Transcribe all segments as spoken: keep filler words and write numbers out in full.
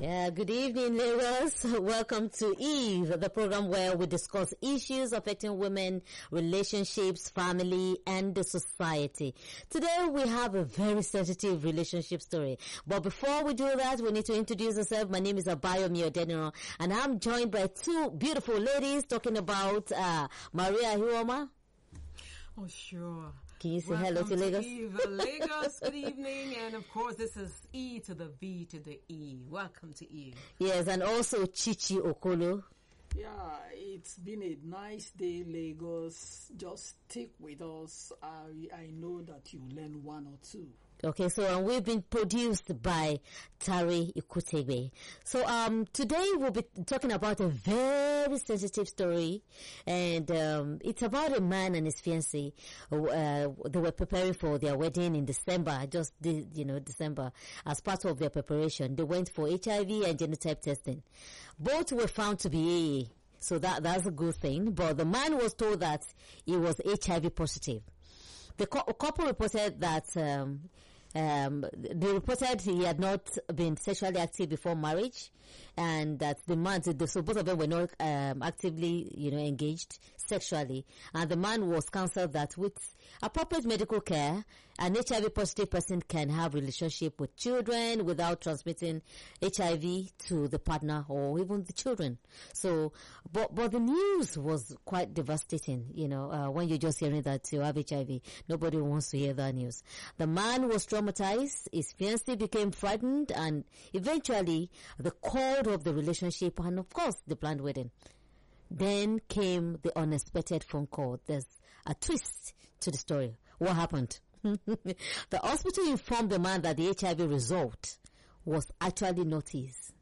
Yeah, good evening, Lagos. Welcome to Eve, the program where we discuss issues affecting women, relationships, family, and the society. Today we have a very sensitive relationship story. But before we do that, we need to introduce ourselves. My name is Abayomi Odeniro, and I'm joined by two beautiful ladies talking about uh, Maria Hiwoma. Oh, sure. Can you say Welcome hello to Lagos? Eve, Lagos, good evening. And of course, this is E to the V to the E. Welcome to Eve. Yes, and also Chichi Okolo. Yeah, it's been a nice day, Lagos. Just stick with us. I I know that you learn one or two. Okay, so um, we've been produced by Tari Ikutebe. So um, today we'll be talking about a very sensitive story, and um, it's about a man and his fiancée. Uh, they were preparing for their wedding in December, just the, you know December. As part of their preparation, they went for H I V and genotype testing. Both were found to be A A, so that that's a good thing. But the man was told that he was H I V positive. The couple reported that um, um, they reported he had not been sexually active before marriage, and that the man, so both of them were not um, actively, you know, engaged sexually. And the man was counseled that with appropriate medical care, an H I V positive person can have relationship with children without transmitting H I V to the partner or even the children. So, but but the news was quite devastating. You know, uh, when you're just hearing that you have H I V, nobody wants to hear that news. The man was traumatized. His fiancée became frightened, and eventually the cord of the relationship, and of course the planned wedding. Then came the unexpected phone call. There's a twist to the story. What happened? The hospital informed the man that the H I V result was actually not his.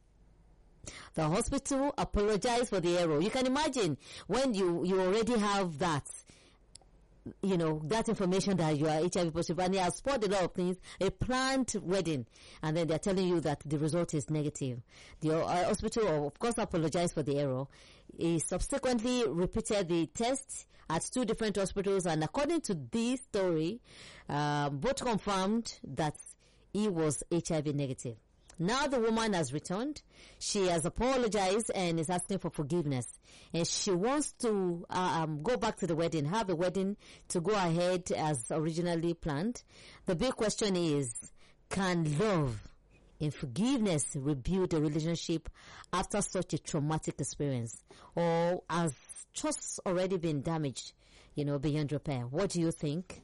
The hospital apologized for the error. You can imagine when you, you already have that, you know, that information that you are H I V positive, and they have spoiled a lot of things, a planned wedding, and then they're telling you that the result is negative. The uh, hospital, of course, apologized for the error. He subsequently repeated the test at two different hospitals, and according to this story, uh, both confirmed that he was H I V negative. Now the woman has returned. She has apologized and is asking for forgiveness. And she wants to uh, um, go back to the wedding, have the wedding to go ahead as originally planned. The big question is, can love and forgiveness rebuild a relationship after such a traumatic experience? Or has trust already been damaged, you know, beyond repair? What do you think?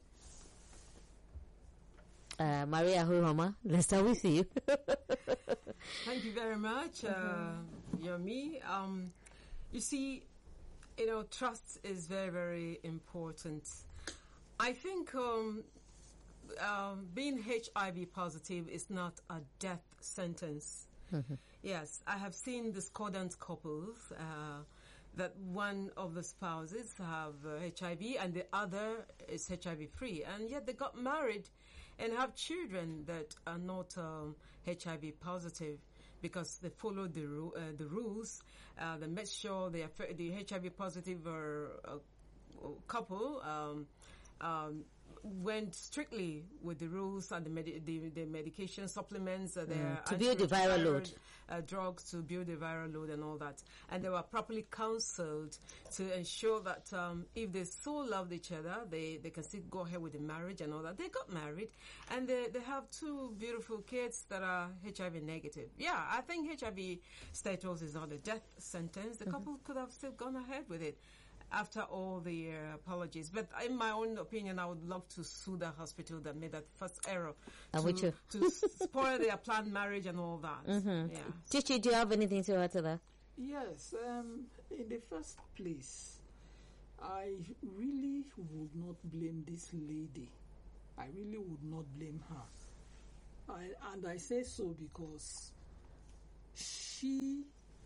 Uh, Maria Hiwoma, let's start with you. Thank you very much, uh, Yomi. Um, you see, you know, trust is very, very important. I think um, um, being H I V positive is not a death sentence. Mm-hmm. Yes, I have seen discordant couples uh, that one of the spouses have uh, H I V and the other is H I V free, and yet they got married and have children that are not um, H I V positive because they followed the ru- uh, the rules. Uh, they made sure they are the H I V positive or uh, couple um, um, went strictly with the rules and the, med- the, the medication supplements, uh, mm, to build the viral load, uh, drugs to build the viral load and all that. And they were properly counseled to ensure that um, if they so loved each other, they, they can still go ahead with the marriage and all that. They got married and they, they have two beautiful kids that are H I V negative. Yeah, I think H I V status is not a death sentence. The mm-hmm. couple could have still gone ahead with it after all the uh, apologies. But in my own opinion, I would love to sue the hospital that made that first error to, to spoil their planned marriage and all that. Mm-hmm. Yeah. Chichi, do you have anything to add to that? Yes. Um, in the first place, I really would not blame this lady. I really would not blame her. I, and I say so because she...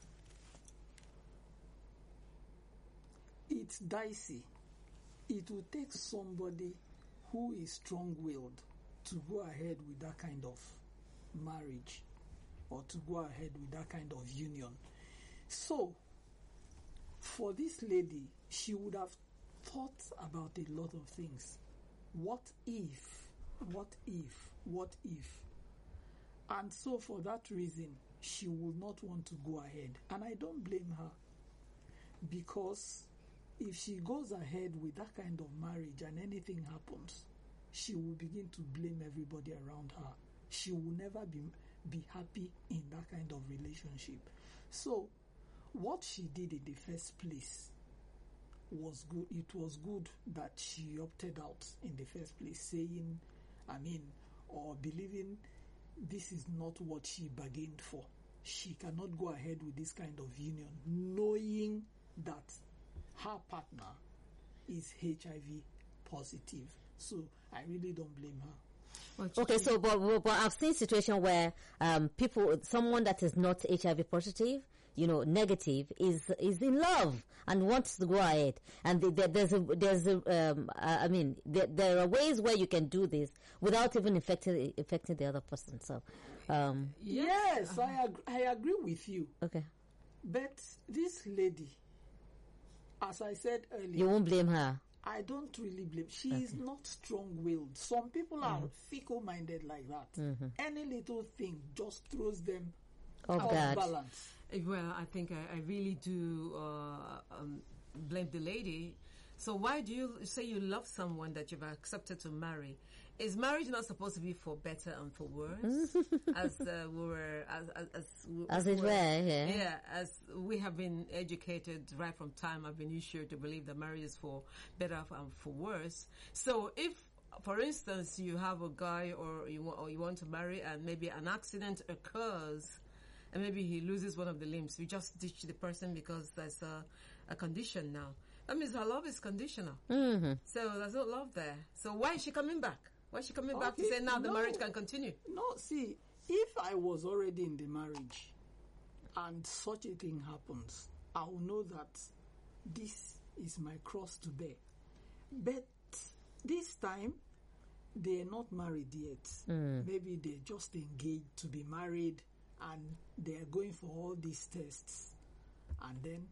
It's dicey. It will take somebody who is strong-willed to go ahead with that kind of marriage or to go ahead with that kind of union. So, for this lady, she would have thought about a lot of things. What if? What if? What if? And so for that reason, she will not want to go ahead. And I don't blame her, because if she goes ahead with that kind of marriage and anything happens, she will begin to blame everybody around her. She will never be, be happy in that kind of relationship. So, what she did in the first place was good. It was good that she opted out in the first place, saying, I mean, or believing this is not what she bargained for. She cannot go ahead with this kind of union, knowing that her partner is H I V positive. So I really don't blame her. Okay, so but, but I've seen situations where um, people, someone that is not H I V positive, you know, negative, is is in love and wants to go ahead. And the, the, there's a there's a um, I mean there, there are ways where you can do this without even affecting affecting the other person. So, um, yes, I ag- I agree with you. Okay, but this lady, as I said earlier, you won't blame her. I don't really blame. She okay. is not strong-willed. Some people are mm. fickle-minded like that. Mm-hmm. Any little thing just throws them off balance. Well, I think I, I really do uh, um, blame the lady. So why do you say you love someone that you've accepted to marry? Is marriage not supposed to be for better and for worse? as uh, we were, as as as, we, as it were, yeah. Yeah, as we have been educated right from time, I've been sure to believe that marriage is for better and for worse. So if, for instance, you have a guy or you want, or you want to marry, and maybe an accident occurs, and maybe he loses one of the limbs, you just ditch the person because there's a, a condition now. That means her love is conditional. Mm-hmm. So there's no love there. So why is she coming back? Why is she coming okay. back to say now no, the marriage can continue? No, see, if I was already in the marriage and such a thing happens, I will know that this is my cross to bear. But this time, they're not married yet. Mm. Maybe they're just engaged to be married and they're going for all these tests. And then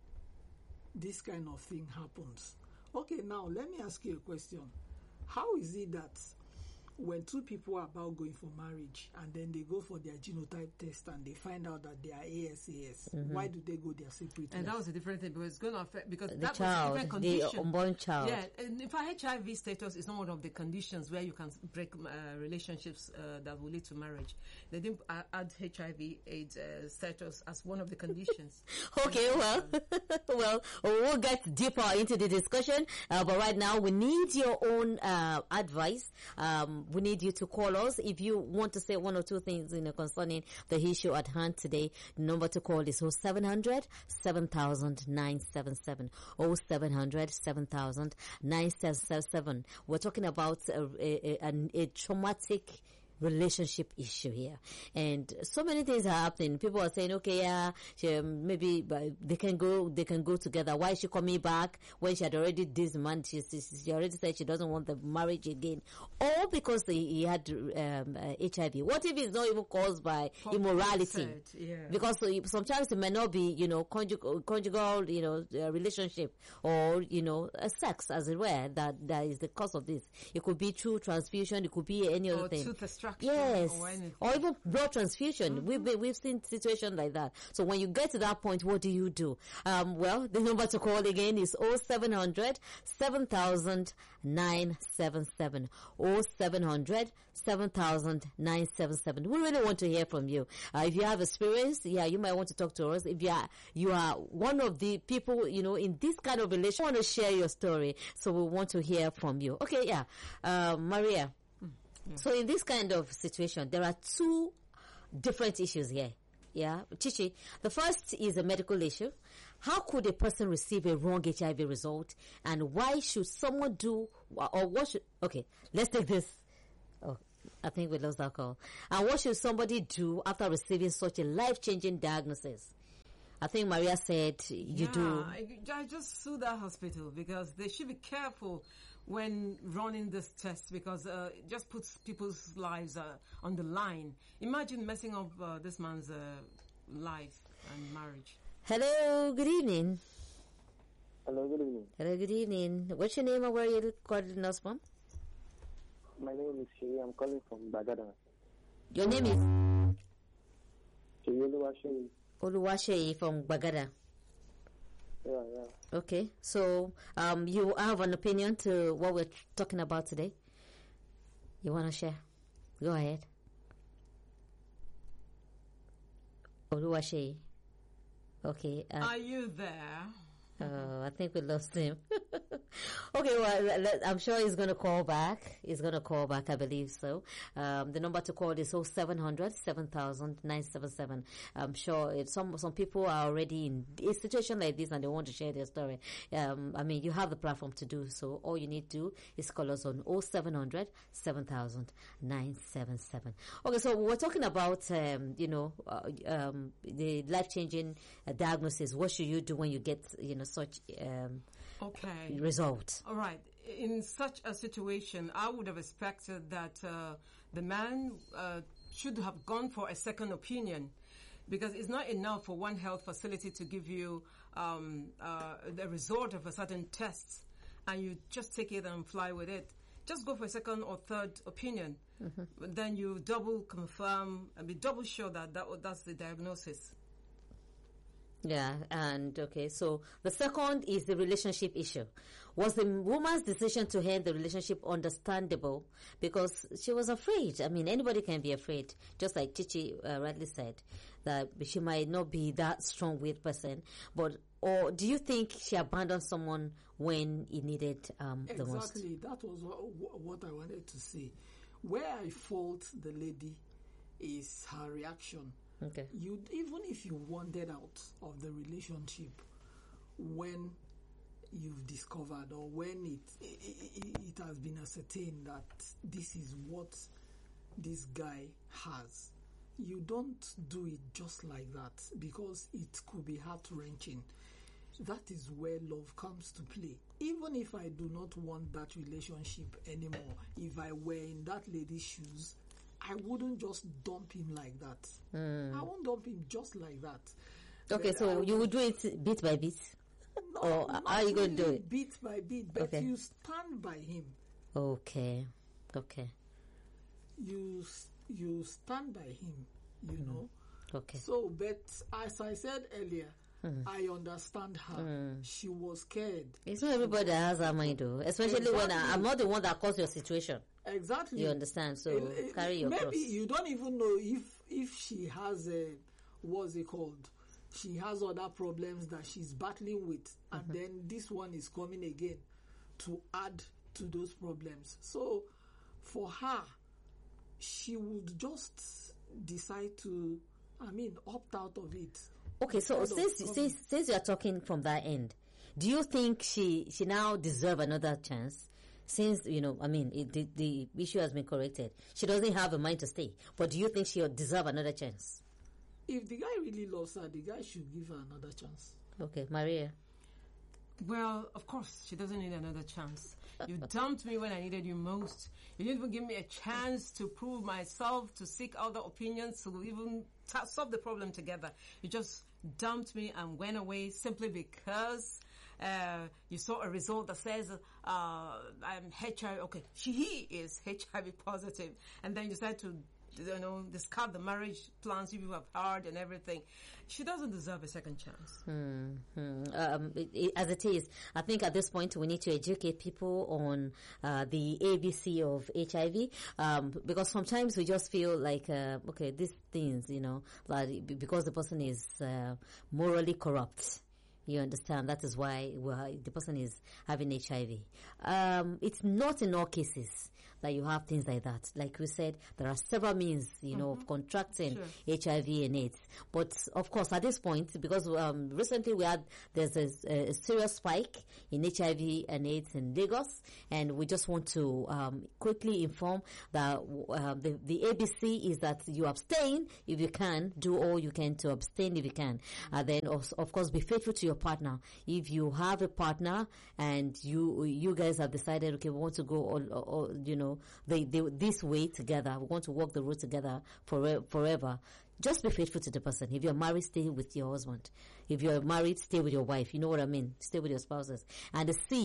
this kind of thing happens. Okay, now let me ask you a question. How is it that when two people are about going for marriage and then they go for their genotype test and they find out that they are A S A S, mm-hmm. why do they go their separate And ways? that was a different thing because it's going to affect, because the that child, was a different condition. The unborn child. Yeah, and if H I V status is not one of the conditions where you can break uh, relationships uh, that will lead to marriage. They didn't uh, add H I V AIDS uh, status as one of the conditions. Okay, well, well, we'll get deeper into the discussion, uh, but right now we need your own uh, advice. Um, we need you to call us if you want to say one or two things, you know, concerning the issue at hand today. The number to call is oh seven hundred, seven thousand, nine seven seven. oh seven hundred, seven thousand, nine seven seven. We're talking about a, a, a, a traumatic relationship issue here, and so many things are happening. People are saying, okay, yeah, she, um, maybe uh, they can go, they can go together. Why is she coming back when she had already this month? She, she, she already said she doesn't want the marriage again, all because they, he had um, uh, H I V. What if it's not even caused by Pop immorality? Said, yeah. Because uh, sometimes it may not be, you know, conjugal, conjugal, you know, uh, relationship or you know, a sex as it were that that is the cause of this. It could be through transfusion. It could be any other or thing. Yes, or, or even blood transfusion. Mm-hmm. We've been, we've seen situations like that. So when you get to that point, what do you do? Um, well, the number to call again is oh seven hundred, seven thousand, nine seven seven. oh seven hundred, seven thousand, nine seven seven. We really want to hear from you. Uh, if you have experience, yeah, you might want to talk to us. If you are, you are one of the people, you know, in this kind of relationship, want to share your story. So we want to hear from you. Okay, yeah. Uh, Maria. Yeah. So in this kind of situation, there are two different issues here. Yeah, Chichi. The first is a medical issue. How could a person receive a wrong H I V result, and why should someone do, or what should? Okay, let's take this. Oh, I think we lost that call. And what should somebody do after receiving such a life-changing diagnosis? I think Maria said you yeah, do. I, I just sue that hospital because they should be careful when running this test, because uh, it just puts people's lives uh, on the line. Imagine messing up uh, this man's uh, life and marriage. Hello, good evening. Hello, good evening. Hello, good evening. What's your name and where are you calling us from? My name is Shiri. I'm calling from Bagada. Your name is? Shirioluwa Oluwaseyi. Oluwaseyi from Bagada. Yeah, yeah. Okay, so um, you have an opinion to what we're talking about today? You want to share? Go ahead. Oluwaseyi. Okay. Uh, Are you there? Uh, I think we lost him. Okay, well, let, I'm sure he's going to call back. He's going to call back, I believe so. Um, the number to call is oh seven hundred, seven thousand, nine seven seven. I'm sure if some some people are already in a situation like this and they want to share their story. Um, I mean, you have the platform to do so. All you need to do is call us on oh seven hundred, seven thousand, nine seven seven. Okay, so we're talking about, um, you know, uh, um, the life-changing uh, diagnosis. What should you do when you get, you know, such um, Okay. result? All right. In such a situation, I would have expected that uh, the man uh, should have gone for a second opinion, because it's not enough for one health facility to give you um, uh, the result of a certain test and you just take it and fly with it. Just go for a second or third opinion. Mm-hmm. Then you double confirm and be double sure that, that that's the diagnosis. Yeah, and okay, so the second is the relationship issue. Was the woman's decision to end the relationship understandable? Because she was afraid. I mean, anybody can be afraid, just like Chichi uh, rightly said, that she might not be that strong-willed person. But, or do you think she abandoned someone when he needed um, the most? Exactly, that was what, what I wanted to say. Where I fault the lady is her reaction. Okay. You even if you wanted out of the relationship when you've discovered or when it, it it has been ascertained that this is what this guy has, you don't do it just like that, because it could be heart-wrenching. That is where love comes to play. Even if I do not want that relationship anymore, if I were in that lady's shoes, I wouldn't just dump him like that. Mm. I won't dump him just like that. Okay, but so I you will do it bit by bit? No, or not how are you going to do really it? Bit by bit, but Okay. you stand by him. Okay, okay, You s- you stand by him, you know. okay. So, but as I said earlier, I understand her. She was scared. It's not everybody that has that mind, though. Especially when I, I'm not the one that caused your situation. Exactly. You understand? So Eh, eh, carry your maybe cross. you don't even know if if she has a what's it called? She has other problems that she's battling with, and then this one is coming again to add to those problems. So for her, she would just decide to, I mean, opt out of it. Okay, so Instead of since coming. since since you are talking from that end, do you think she she now deserve another chance? Since, you know, I mean, it, the the issue has been corrected, she doesn't have a mind to stay. But do you think she'll deserve another chance? If the guy really loves her, the guy should give her another chance. Okay, Maria. Well, of course, she doesn't need another chance. You dumped me when I needed you most. You didn't even give me a chance to prove myself, to seek other opinions, to even ta- solve the problem together. You just dumped me and went away simply because uh, you saw a result that says uh, I'm H I V. Okay, she he is H I V positive, and then you decide to, you know, discard the marriage plans you have heard and everything. She doesn't deserve a second chance. Hmm. hmm. Um, it, it, as it is, I think at this point we need to educate people on uh, the A B C of H I V, um, because sometimes we just feel like, uh, okay, these things, you know, like because the person is uh, morally corrupt. You understand? That is why well, the person is having H I V. Um, it's not in all cases that you have things like that. Like we said, there are several means, you know, of contracting Sure. H I V and AIDS. But of course, at this point, because um, recently we had there's a, a serious spike in H I V and AIDS in Lagos, and we just want to um, quickly inform that uh, the the A B C is that you abstain if you can, do all you can to abstain if you can, and then of, of course be faithful to your partner. If you have a partner and you you guys have decided, okay, we want to go all, all, all you know, they, they, this way together, we want to walk the road together for, forever, just be faithful to the person. If you're married, stay with your husband. If you're married, stay with your wife. You know what I mean? Stay with your spouses. And the C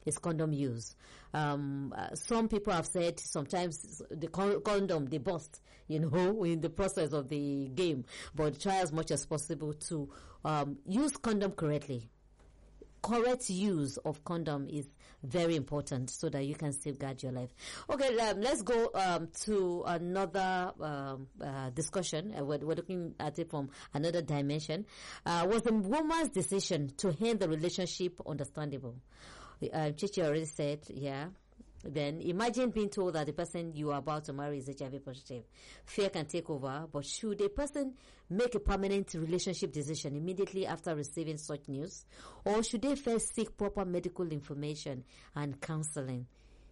is condom use. Um, uh, some people have said sometimes the con- condom, they bust, you know, in the process of the game. But try as much as possible to um, use condom correctly. Correct use of condom is very important so that you can safeguard your life. Okay, um, let's go um, to another um, uh, discussion. Uh, we're, we're looking at it from another dimension. Uh, was the woman's decision to end the relationship understandable? Uh, Chichi already said, yeah. Then imagine being told that the person you are about to marry is H I V positive. Fear can take over, but should a person make a permanent relationship decision immediately after receiving such news? Or should they first seek proper medical information and counseling?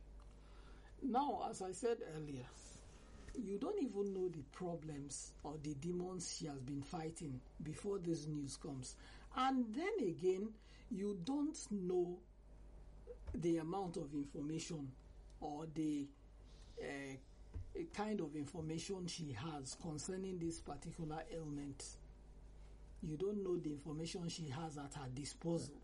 Now, as I said earlier, you don't even know the problems or the demons she has been fighting before this news comes. And then again, you don't know the amount of information or the uh, kind of information she has concerning this particular ailment. You don't know the information she has at her disposal.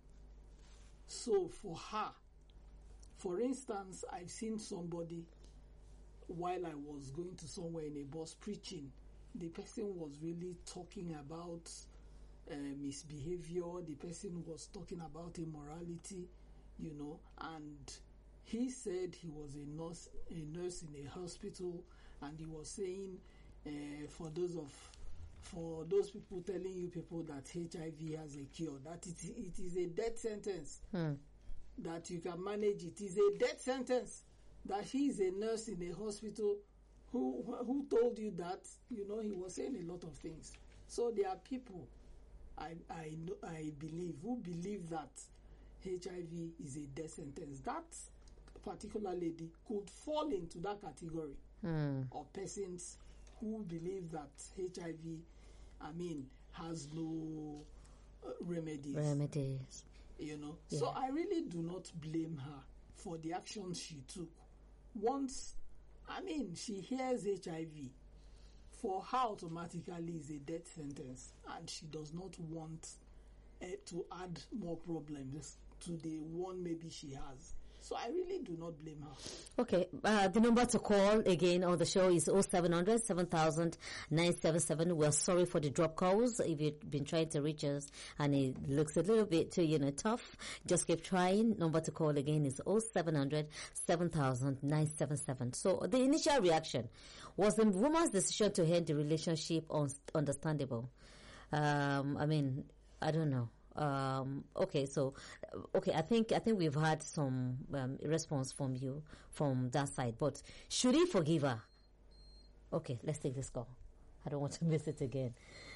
So for her, for instance, I've seen somebody while I was going to somewhere in a bus preaching. The person was really talking about uh, misbehavior. The person was talking about immorality, you know, and he said he was a nurse, a nurse in a hospital, and he was saying, uh, for those of, for those people telling you people that H I V has a cure, that it, it is a death sentence, Hmm. that you can manage it. It is a death sentence. That he is a nurse in a hospital. Who who told you that? You know, he was saying a lot of things. So there are people, I I know, I believe, who believe that H I V is a death sentence. That particular lady could fall into that category Hmm. of persons who believe that H I V, I mean, has no uh, remedies. Remedies. You know, Yeah. so I really do not blame her for the actions she took. Once, I mean, she hears H I V, for her automatically is a death sentence, and she does not want uh, to add more problems to the one maybe she has. So I really do not blame her. Okay, uh, the number to call again on the show is oh seven hundred, seven thousand, nine seven seven. We're sorry for the drop calls. If you've been trying to reach us and it looks a little bit, you know, tough, just keep trying. Number to call again is oh seven hundred, seven thousand, nine seven seven. So the initial reaction, was the woman's decision to end the relationship un- understandable? Um, I mean, I don't know. Um, okay, so okay, I think I think we've had some um, response from you from that side, but should he forgive her? Okay, let's take this call. I don't want to miss it again.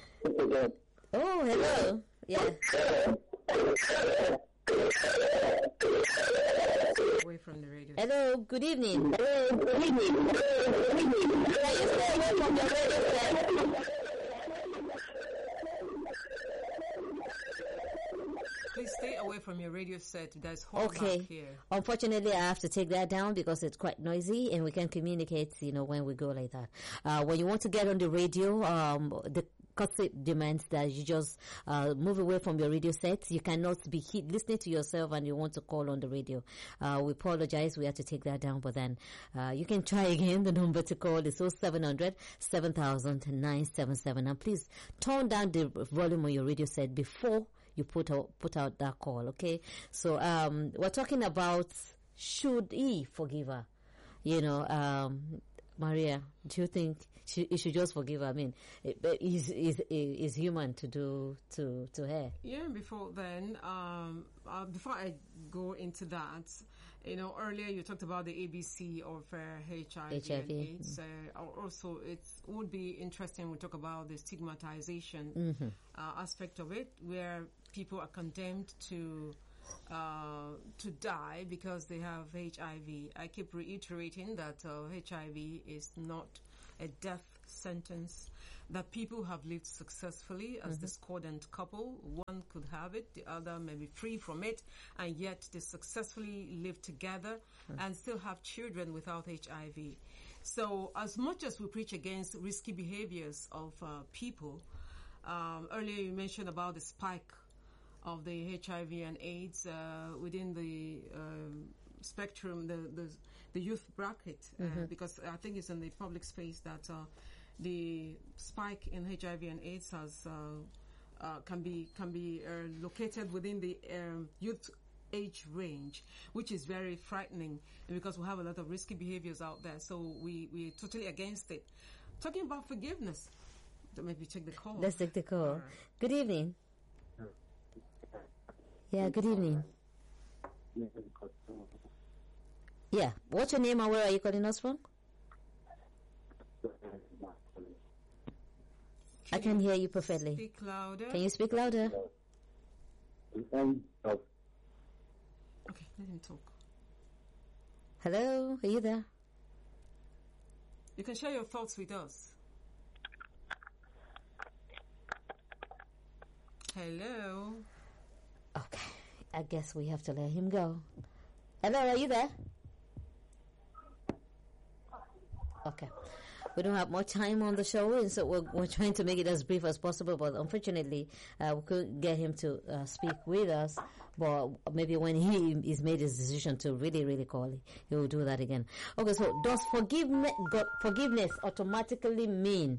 Oh, hello. Yeah. Away from the radio. Hello. Good evening. Hello. Good evening. Can you stay away from the radio set? Please stay away from your radio set. There's hot Okay. back here. Unfortunately, I have to take that down because it's quite noisy, and we can communicate, you know, when we go like that. Uh, when you want to get on the radio, um, the concept demands that you just uh, move away from your radio set. You cannot be he- listening to yourself and you want to call on the radio. Uh, we apologize. We have to take that down, but then uh, you can try again. The number to call is oh seven hundred, seven thousand, nine seven seven. And please turn down the volume on your radio set before you put out put out that call, okay? So um, we're talking about should he forgive her? You know, um, Maria, do you think she, he should just forgive her? I mean, is is is human to do to to her? Yeah, before then, um, uh, before I go into that, you know, earlier you talked about the A B C of uh, H I V, H I V, and AIDS. Uh, also, it would be interesting we talk about the stigmatization Mm-hmm. uh, aspect of it, where people are condemned to uh, to die because they have H I V. I keep reiterating that uh, H I V is not a death sentence, that people have lived successfully as Mm-hmm. discordant couple. One could have it, the other may be free from it, and yet they successfully live together Mm-hmm. and still have children without H I V. So as much as we preach against risky behaviors of uh, people, um, earlier you mentioned about the spike of the H I V and AIDS uh, within the um, spectrum, the, the the youth bracket, uh, Mm-hmm. because I think it's in the public space that uh, the spike in H I V and AIDS has uh, uh, can be can be uh, located within the um, youth age range, which is very frightening because we have a lot of risky behaviors out there. So we we're totally against it. Talking about forgiveness, maybe take the call. Let's take the call. All right. Good evening. Yeah, good evening. Yeah, what's your name and where are you calling us from? I can hear you perfectly. Speak louder. Can you speak louder? Okay, let him talk. Hello, are you there? You can share your thoughts with us. Hello. Okay, I guess we have to let him go. Hello, are you there? Okay. We don't have much time on the show, and so we're, we're trying to make it as brief as possible, but unfortunately, uh, we couldn't get him to uh, speak with us. But maybe when he is made his decision to really, really call, he will do that again. Okay, so does forgiveness, forgiveness automatically mean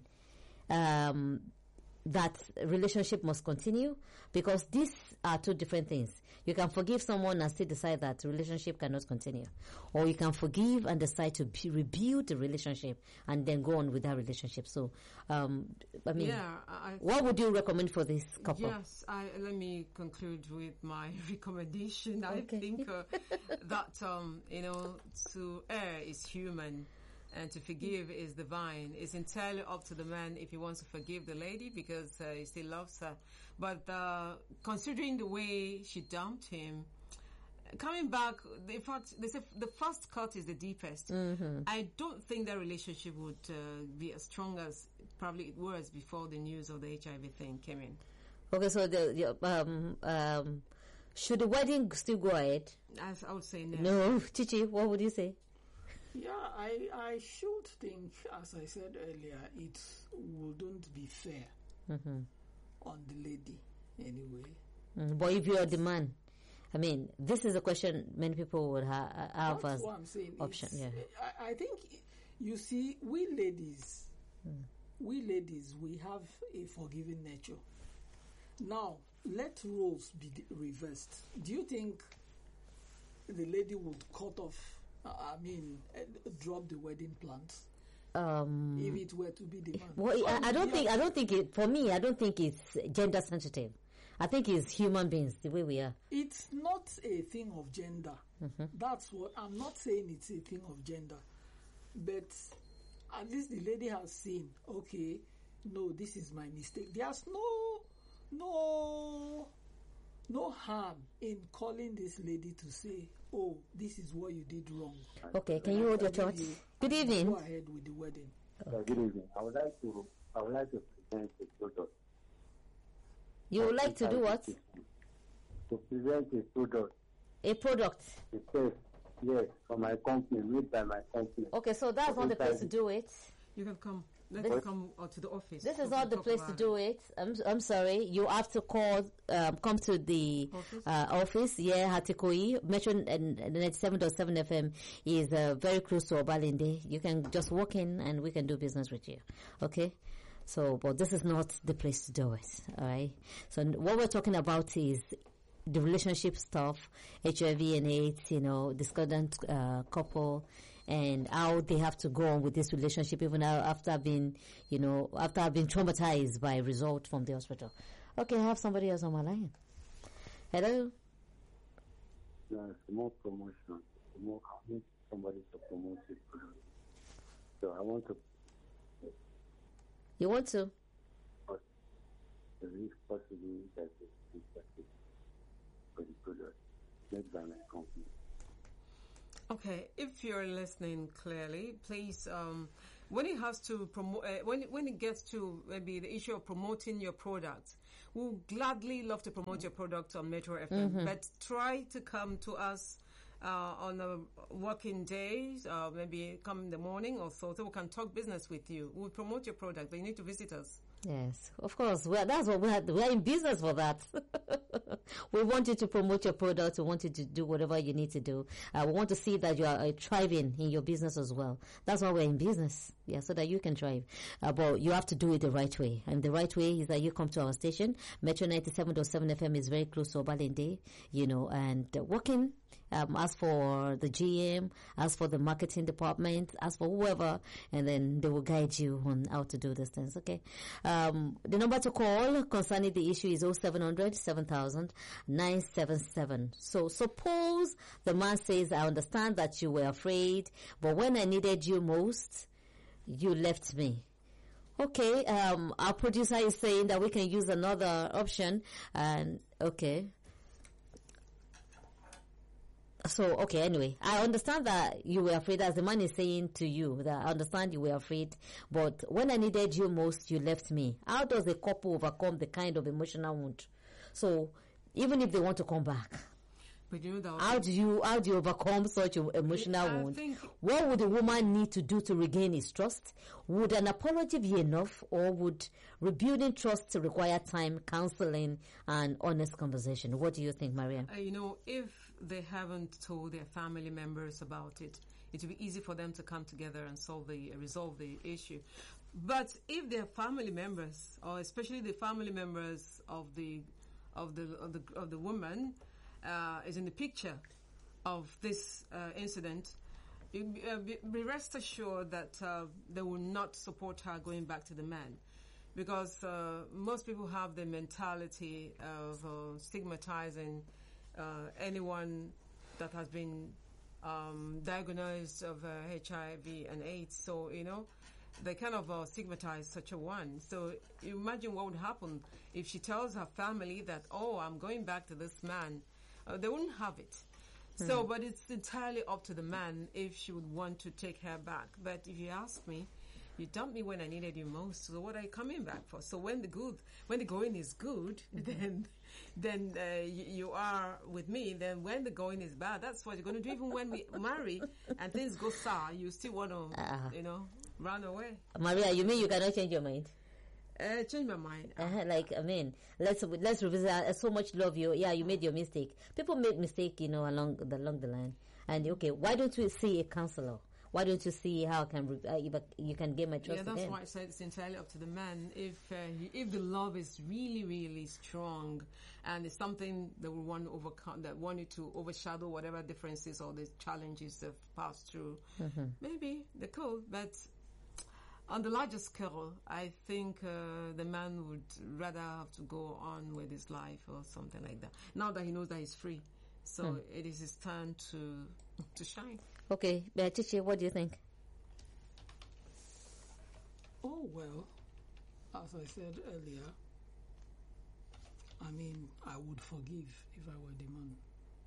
um, that relationship must continue? Because these are two different things. You can forgive someone and still decide that the relationship cannot continue. Or you can forgive and decide to be, rebuild the relationship and then go on with that relationship. So, um, I mean, Yeah, I, what would you recommend for this couple? yes, I, let me conclude with my recommendation. Okay. I think uh, that, um, you know, to err is human and to forgive is divine. It's entirely up to the man if he wants to forgive the lady because uh, he still loves her. But uh, considering the way she dumped him, coming back, in fact, they say the first cut is the deepest. Mm-hmm. I don't think that relationship would uh, be as strong as probably it was before the news of the H I V thing came in. Okay, so the, the um, um, should the wedding still go ahead? As I would say no. No, Chichi, what would you say? Yeah, I, I should think, as I said earlier, it wouldn't be fair Mm-hmm. on the lady anyway. Mm, but if you're the man, I mean, this is a question many people would ha- have That's as what I'm saying. option. It's- Yeah. I, I think, you see, we ladies, we ladies, we have a forgiving nature. Now, let roles be d- reversed. Do you think the lady would cut off, uh, I mean, uh, drop the wedding plans Um, if it were to be the man? well, So I, I don't we think. have- I don't think it. For me, I don't think it's gender sensitive. I think it's human beings the way we are. It's not a thing of gender. That's what I'm not saying. It's a thing of gender, but at least the lady has seen. Okay, no, this is my mistake. There's no, no, no harm in calling this lady to say, "Oh, this is what you did wrong." Okay, can you hold your thoughts? Good evening. Go ahead with the wedding. Uh, good evening. I would like to I would like to present a product. You would like to do what? To present a product. A product. It says, yes, for my company, made by my company. Okay, so that's not the place to do it. You can come. Let's This- come uh, to the office. This We is can not the talk place to about do it. I'm I'm sorry. You have to call, um, come to the Office? uh, office. Yeah, Hatikoi Metro and ninety-seven point seven F M is uh, very close to Obalinde. You can just walk in and we can do business with you. Okay. So, but this is not the place to do it. All right. So n- what we're talking about is the relationship stuff, H I V and AIDS. You know, discordant uh, couple. And how they have to go on with this relationship even a- after being, you know, after being traumatized by a result from the hospital. Okay, I have somebody else on my line. Hello? There's more promotion. More, I need somebody to promote this product. So I want to, You want to? if possible, that is effective for the product made by my company. Okay, if you're listening clearly, please, um, when it has to promote, uh, when when it gets to maybe the issue of promoting your product, we'll gladly love to promote your product on Metro F M. But try to come to us uh, on a working days, uh, maybe come in the morning or so, so we can talk business with you. We'll promote your product, but you need to visit us. Yes, of course. Well, that's what we are. We are in business for that. We want you to promote your product. We want you to do whatever you need to do. Uh, we want to see that you are uh, thriving in your business as well. That's why we're in business. Yeah, so that you can thrive. Uh, but you have to do it the right way. And the right way is that you come to our station. Metro ninety-seven point seven F M is very close to Obalende, you know, and uh, working. Um, as for the G M, as for the marketing department, as for whoever, and then they will guide you on how to do these things, okay? Um, the number to call concerning the issue is oh seven hundred, seven thousand, nine seven seven. So suppose the man says, I understand that you were afraid, but when I needed you most, you left me. Okay, um, our producer is saying that we can use another option, and okay. So, okay, anyway, I understand that you were afraid, as the man is saying to you, that I understand you were afraid, but when I needed you most, you left me. How does a couple overcome the kind of emotional wound? So, even if they want to come back, but you know that how do you how do you overcome such an emotional I wound? think What would a woman need to do to regain his trust? Would an apology be enough, or would rebuilding trust require time, counseling, and honest conversation? What do you think, Maria? Uh, you know, if they haven't told their family members about it, it will be easy for them to come together and solve the resolve the issue. But if their family members, or especially the family members of the of the of the of the woman, uh, is in the picture of this uh, incident, you, uh, be, be rest assured that uh, they will not support her going back to the man, because uh, most people have the mentality of uh, stigmatizing uh, anyone that has been um, diagnosed of uh, H I V and AIDS. So, you know, they kind of uh, stigmatize such a one. So you imagine what would happen if she tells her family that, oh, I'm going back to this man. Uh, they wouldn't have it. Mm. So, but it's entirely up to the man if she would want to take her back. But if you ask me, you dumped me when I needed you most. So what are you coming back for? So when the good, when the going is good, mm-hmm. then, then uh, you, you are with me. Then when the going is bad, that's what you're going to do. Even when we marry and things go sour, you still want to, uh, you know, run away. Maria, you mean you cannot change your mind? Uh, change my mind. Uh-huh, like, I mean, let's let's revisit. I so much love you. Yeah, you made your mistake. People make mistake, you know, along the along the line. And okay, why don't we see a counselor? Why don't you see how can re- uh, if you can get my trust again? Yeah, that's again? why I said it's entirely up to the man. If uh, if the love is really really strong, and it's something that we want to overcome, that want you to overshadow whatever differences or the challenges they've passed through, mm-hmm. maybe they could, but. On the larger scale, I think uh, the man would rather have to go on with his life or something like that. Now that he knows that he's free, so hmm. it is his turn to to shine. Okay, Chichi, what do you think? Oh well, as I said earlier, I mean, I would forgive if I were the man.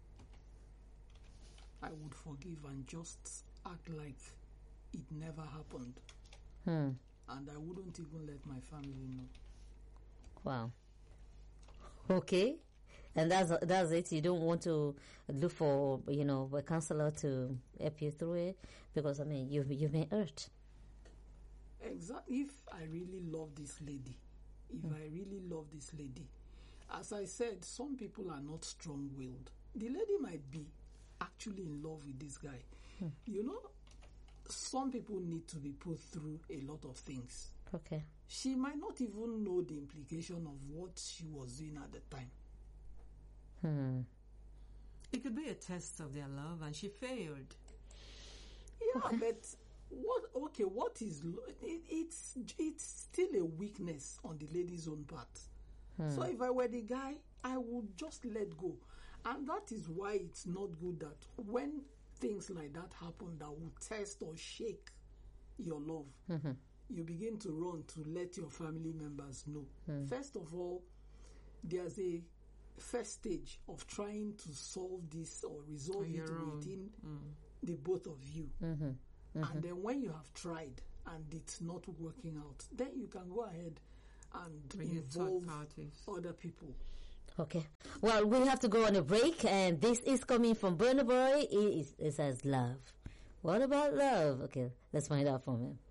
I would forgive and just act like it never happened. Hmm. And I wouldn't even let my family know. Wow. Okay. And that's that's it. You don't want to look for, you know, a counselor to help you through it, because I mean you've you've been hurt. Exactly. If I really love this lady, if hmm. I really love this lady, as I said, some people are not strong-willed. The lady might be actually in love with this guy. Hmm. You know. Some people need to be put through a lot of things. Okay. She might not even know the implication of what she was doing at the time. Hmm. It could be a test of their love, and she failed. Yeah, okay. But what? Okay, what is? It, it's it's still a weakness on the lady's own part. Hmm. So if I were the guy, I would just let go, and that is why it's not good that when things like that happen that will test or shake your love, mm-hmm. you begin to run to let your family members know. Mm. First of all, there's a first stage of trying to solve this or resolve it within mm. the both of you. Mm-hmm. Mm-hmm. And then when you have tried and it's not working out, then you can go ahead and Bring involve other people. Okay. Well, we have to go on a break, and this is coming from Burna Boy. It, it says love. What about love? Okay, let's find out from him.